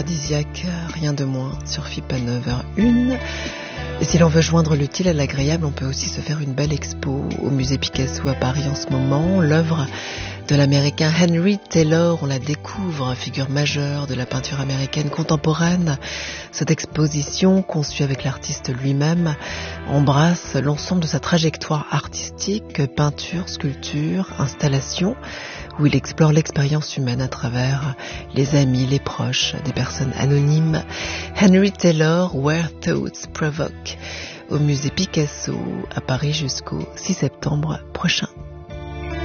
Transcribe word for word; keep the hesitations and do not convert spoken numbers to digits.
Paradisiaque, rien de moins, sur F I P à neuf heures une. Et si l'on veut joindre l'utile à l'agréable, on peut aussi se faire une belle expo au musée Picasso à Paris en ce moment. L'œuvre de l'américain Henry Taylor, on la découvre, figure majeure de la peinture américaine contemporaine. Cette exposition, conçue avec l'artiste lui-même, embrasse l'ensemble de sa trajectoire artistique, peinture, sculpture, installation, où il explore l'expérience humaine à travers les amis, les proches, des personnes anonymes. Henry Taylor, Where Thoughts Provoke, au musée Picasso à Paris jusqu'au six septembre prochain.